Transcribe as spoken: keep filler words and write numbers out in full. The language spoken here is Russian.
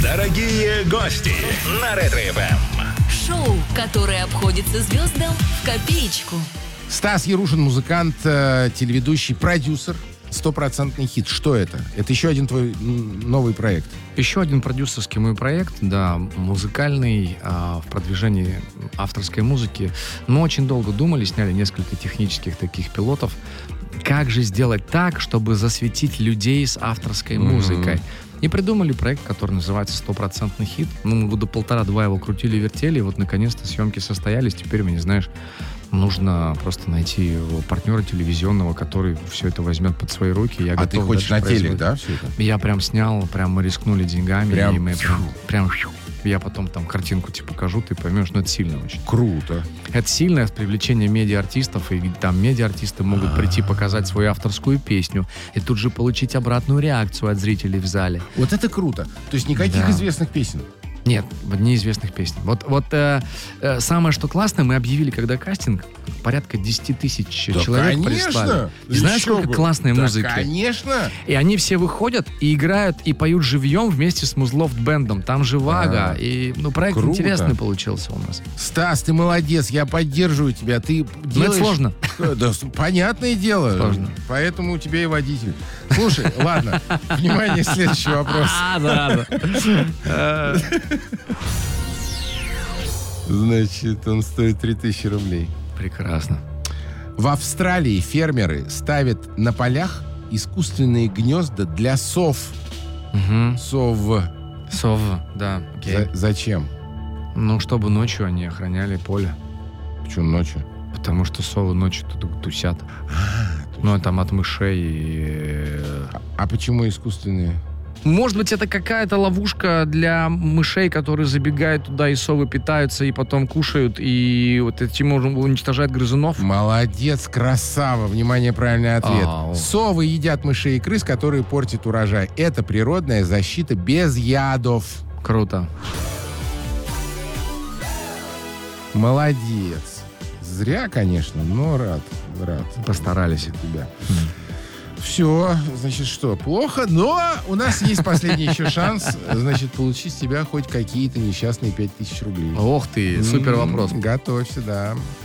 Дорогие гости на Ретро-эф эм. Шоу, которое обходится звездам в копеечку. Стас Ярушин, музыкант, э, телеведущий, продюсер. Стопроцентный хит. Что это? Это еще один твой м, новый проект. Еще один продюсерский мой проект, да, музыкальный, а, в продвижении авторской музыки. Мы очень долго думали, сняли несколько технических таких пилотов. Как же сделать так, чтобы засветить людей с авторской Mm-hmm. музыкой? И придумали проект, который называется «Стопроцентный хит». Ну, мы года полтора-два его крутили-вертели, и вот наконец-то съемки состоялись. Теперь, мне, знаешь, нужно просто найти партнера телевизионного, который все это возьмет под свои руки. Я а ты хочешь на телек, да, все это? Я прям снял, прям мы рискнули деньгами. Прям и мы прям, прям я потом там картинку тебе покажу, ты поймешь, но это сильно очень. Круто. Это сильное привлечение медиа-артистов, и там медиа-артисты могут А-а-а. прийти показать свою авторскую песню и тут же получить обратную реакцию от зрителей в зале. Вот это круто. То есть никаких Да. известных песен? Нет, неизвестных песен. Вот, вот э, э, самое, что классно, мы объявили, когда кастинг, порядка десять тысяч Да, человек конечно. прислали. И знаешь, Еще сколько бы. классной Да, музыки? конечно. И они все выходят и играют, и поют живьем вместе с Музлофт-бэндом. Там же Вага. А, И, ну, проект круто. интересный получился у нас. Стас, ты молодец, я поддерживаю тебя. Ты Но делаешь... это сложно. Да, понятное дело. Сложно. Поэтому у тебя и водитель. Слушай, ладно. Внимание, следующий вопрос. А, да, да. Значит, он стоит три тысячи рублей. Прекрасно. В Австралии фермеры ставят на полях искусственные гнезда для сов. Угу. Сов. Сов, да. Окей. За- зачем? Ну, чтобы ночью они охраняли поле. Почему ночью? Потому что совы ночью тут тусят. Ну, а там от мышей и... А, а почему искусственные? Может быть, это какая-то ловушка для мышей, которые забегают туда, и совы питаются, и потом кушают, и вот этим можно уничтожать грызунов. Молодец, красава. Внимание, правильный ответ. Ау. Совы едят мышей и крыс, которые портят урожай. Это природная защита без ядов. Круто. Молодец. Зря, конечно, но рад. Рад. Постарались. За тебя. Все, значит, что, плохо, но у нас есть последний еще шанс, значит, получить с тебя хоть какие-то несчастные пять тысяч рублей. Ох ты, супер вопрос. М-м, готовься, да.